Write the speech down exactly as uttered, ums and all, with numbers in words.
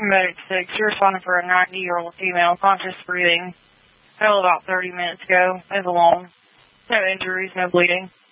Medic six, you're responding for a ninety-year-old female, conscious breathing. Fell about thirty minutes ago, is alone. No injuries, no bleeding.